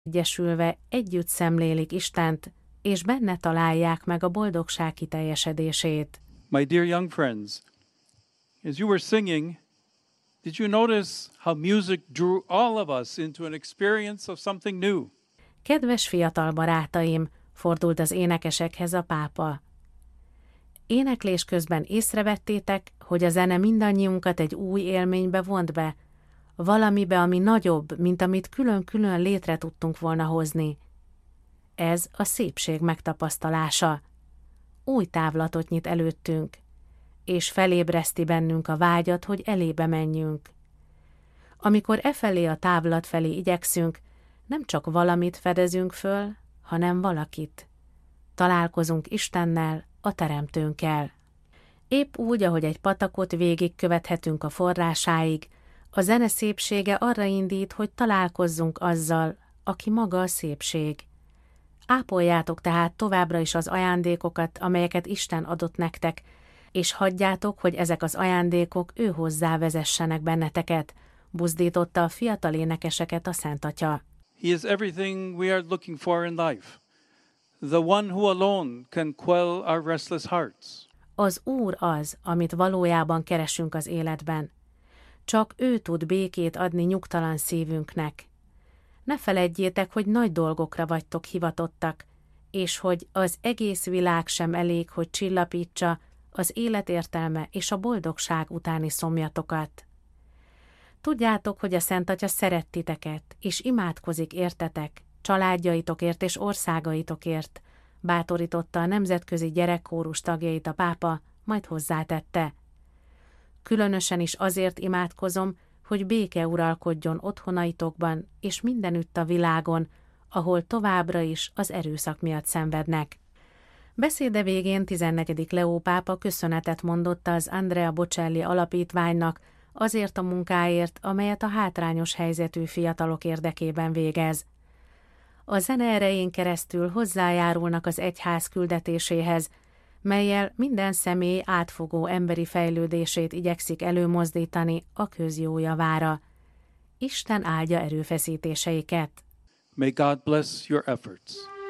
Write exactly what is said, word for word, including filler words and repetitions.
egyesülve együtt szemlélik Istent, és benne találják meg a boldogság kiteljesedését. My dear young friends, as you were singing, did you notice how music drew all of us into an experience of something new? Kedves fiatal barátaim, fordult az énekesekhez a pápa. Éneklés közben észrevettétek, hogy a zene mindannyiunkat egy új élménybe vont be, valamibe, ami nagyobb, mint amit külön-külön létre tudtunk volna hozni. Ez a szépség megtapasztalása. Új távlatot nyit előttünk, és felébreszti bennünk a vágyat, hogy elébe menjünk. Amikor e felé a távlat felé igyekszünk, nem csak valamit fedezünk föl, hanem valakit. Találkozunk Istennel, a Teremtőnkkel. Épp úgy, ahogy egy patakot végigkövethetünk a forrásáig, a zene szépsége arra indít, hogy találkozzunk azzal, aki maga a szépség. Ápoljátok tehát továbbra is az ajándékokat, amelyeket Isten adott nektek, és hagyjátok, hogy ezek az ajándékok ő hozzá vezessenek benneteket, buzdította a fiatal énekeseket a Szent Atya. He is everything we are looking for in life. The one who alone can quell our restless hearts. Az Úr az, amit valójában keresünk az életben. Csak ő tud békét adni nyugtalan szívünknek. Ne feledjétek, hogy nagy dolgokra vagytok hivatottak, és hogy az egész világ sem elég, hogy csillapítsa az élet értelme és a boldogság utáni szomjatokat. Tudjátok, hogy a Szent Atya szeret titeket, és imádkozik értetek, családjaitokért és országaitokért, bátorította a nemzetközi gyerekkórus tagjait a pápa, majd hozzátette. Különösen is azért imádkozom, hogy béke uralkodjon otthonaitokban és mindenütt a világon, ahol továbbra is az erőszak miatt szenvednek. Beszéde végén tizennegyedik Leó pápa köszönetet mondott az Andrea Bocelli alapítványnak azért a munkáért, amelyet a hátrányos helyzetű fiatalok érdekében végez. A zene erején keresztül hozzájárulnak az egyház küldetéséhez, mellyel minden személy átfogó emberi fejlődését igyekszik előmozdítani a közjó javára. Isten áldja erőfeszítéseiket. May God bless your efforts.